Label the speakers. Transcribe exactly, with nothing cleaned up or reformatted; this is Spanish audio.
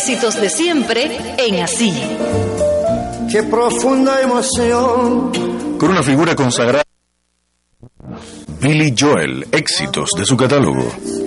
Speaker 1: éxitos de siempre en Así.
Speaker 2: Qué profunda emoción.
Speaker 3: Con una figura consagrada, Billy Joel, éxitos de su catálogo.